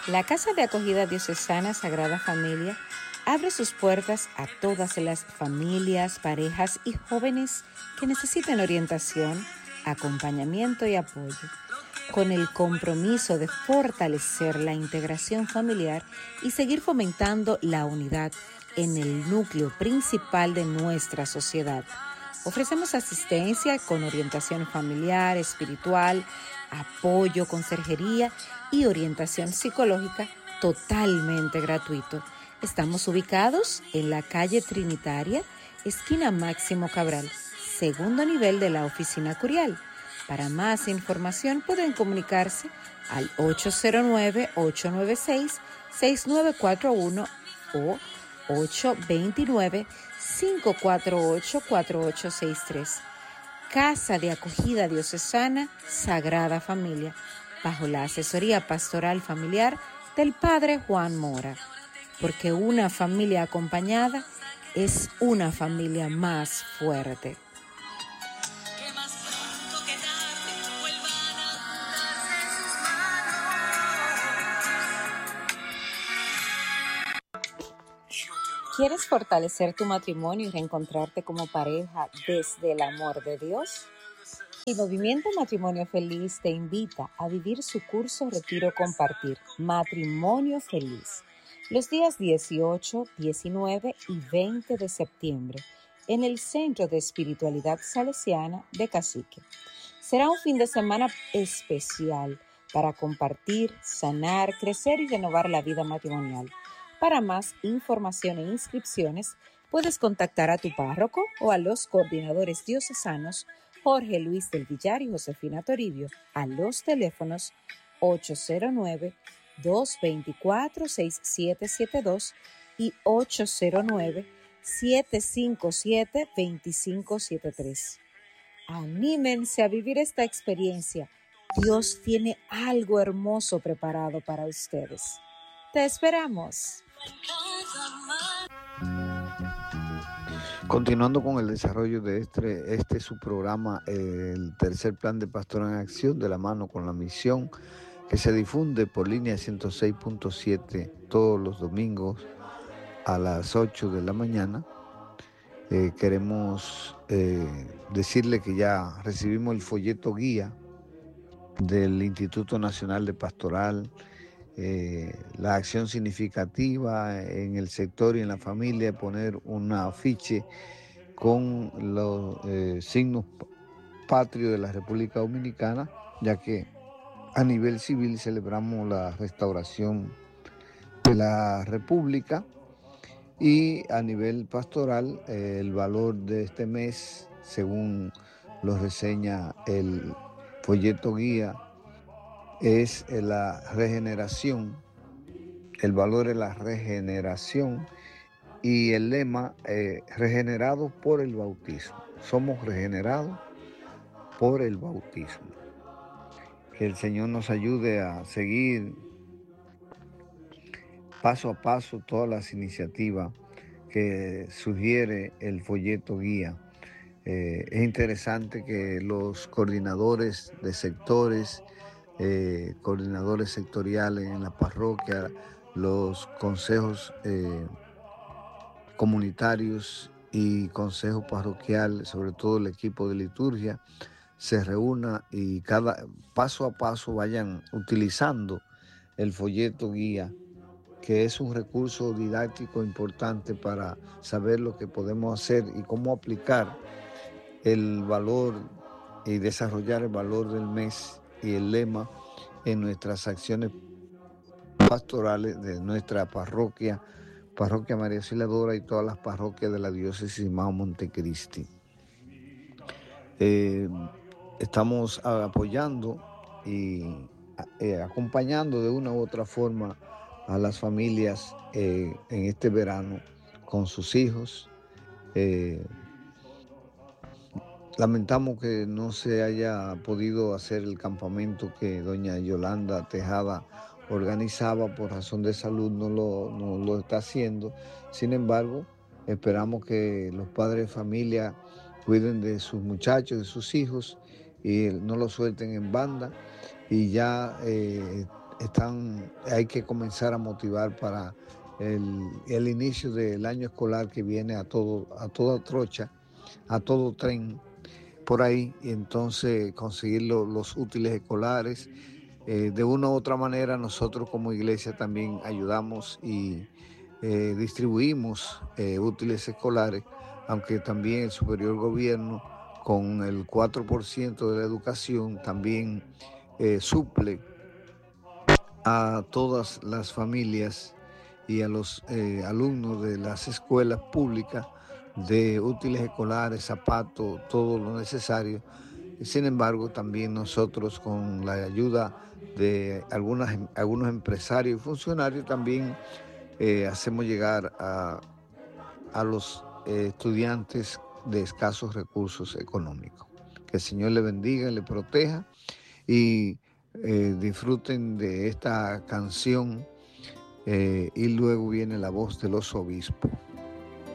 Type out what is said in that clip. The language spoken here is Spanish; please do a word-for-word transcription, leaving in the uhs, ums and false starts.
La Casa de Acogida Diocesana Sagrada Familia abre sus puertas a todas las familias, parejas y jóvenes que necesiten orientación, acompañamiento y apoyo, con el compromiso de fortalecer la integración familiar y seguir fomentando la unidad en el núcleo principal de nuestra sociedad. Ofrecemos asistencia con orientación familiar, espiritual, apoyo, conserjería y orientación psicológica totalmente gratuito. Estamos ubicados en la calle Trinitaria, esquina Máximo Cabral, segundo nivel de la oficina curial. Para más información pueden comunicarse al ocho cero nueve, ocho nueve seis, seis nueve cuatro uno o ocho dos nueve, cinco cuatro ocho, cuatro ocho seis tres. Casa de Acogida Diocesana Sagrada Familia, bajo la asesoría pastoral familiar del Padre Juan Mora, porque una familia acompañada es una familia más fuerte. ¿Quieres fortalecer tu matrimonio y reencontrarte como pareja desde el amor de Dios? El Movimiento Matrimonio Feliz te invita a vivir su curso Retiro Compartir, Matrimonio Feliz, los días dieciocho, diecinueve y veinte de septiembre, en el Centro de Espiritualidad Salesiana de Cacique. Será un fin de semana especial para compartir, sanar, crecer y renovar la vida matrimonial. Para más información e inscripciones, puedes contactar a tu párroco o a los coordinadores diocesanos Jorge Luis del Villar y Josefina Toribio a los teléfonos ocho cero nueve, dos dos cuatro, seis siete siete dos y ocho cero nueve, siete cinco siete, dos cinco siete tres. Anímense a vivir esta experiencia. Dios tiene algo hermoso preparado para ustedes. ¡Te esperamos! Continuando con el desarrollo de este, este su programa, eh, el tercer plan de Pastoral en Acción, de la mano con la misión, que se difunde por línea ciento seis punto siete todos los domingos a las ocho de la mañana. Eh, queremos eh, decirle que ya recibimos el folleto guía del Instituto Nacional de Pastoral, eh, la acción significativa en el sector y en la familia, poner un afiche con los eh, signos patrios de la República Dominicana, ya que a nivel civil celebramos la restauración de la República, y a nivel pastoral eh, el valor de este mes, según lo reseña el folleto guía, es la regeneración. El valor es la regeneración y el lema, eh, regenerados por el bautismo. Somos regenerados por el bautismo. Que el Señor nos ayude a seguir paso a paso todas las iniciativas que sugiere el folleto guía. Eh, es interesante que los coordinadores de sectores, eh, coordinadores sectoriales en la parroquia, los consejos eh, comunitarios y consejo parroquial, sobre todo el equipo de liturgia, se reúna y cada paso a paso vayan utilizando el folleto guía, que es un recurso didáctico importante para saber lo que podemos hacer y cómo aplicar el valor y desarrollar el valor del mes y el lema en nuestras acciones pastorales de nuestra parroquia, Parroquia María Auxiliadora, y todas las parroquias de la diócesis de Mao Montecristi. Eh, estamos apoyando y eh, acompañando de una u otra forma a las familias eh, en este verano con sus hijos. Eh, lamentamos que no se haya podido hacer el campamento que doña Yolanda Tejada organizaba por razón de salud, no lo, no lo está haciendo. Sin embargo, esperamos que los padres de familia cuiden de sus muchachos, de sus hijos, y no los suelten en banda. Y ya eh, están, hay que comenzar a motivar para el, el inicio del año escolar que viene a, todo, a toda trocha, a todo tren por ahí, y entonces conseguir lo, los útiles escolares. Eh, de una u otra manera nosotros como iglesia también ayudamos y eh, distribuimos eh, útiles escolares, aunque también el superior gobierno con el cuatro por ciento de la educación también eh, suple a todas las familias y a los eh, alumnos de las escuelas públicas de útiles escolares, zapatos, todo lo necesario. Sin embargo, también nosotros con la ayuda de algunas, algunos empresarios y funcionarios también eh, hacemos llegar a, a los eh, estudiantes de escasos recursos económicos. Que el Señor le bendiga, le proteja y eh, disfruten de esta canción eh, y luego viene la voz de los obispos.